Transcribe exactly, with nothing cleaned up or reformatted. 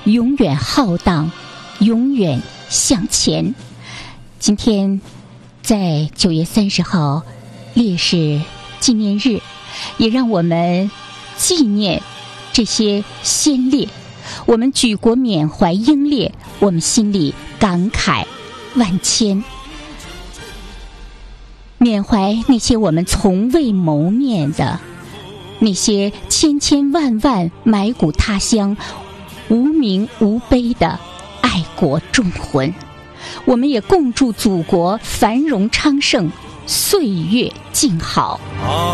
永远浩荡，永远向前。今天在九月三十号烈士纪念日，也让我们纪念这些先烈，我们举国缅怀英烈，我们心里感慨万千，缅怀那些我们从未谋面的，那些千千万万埋骨他乡无名无悲的爱国忠魂。我们也共祝祖国繁荣昌盛，岁月静好。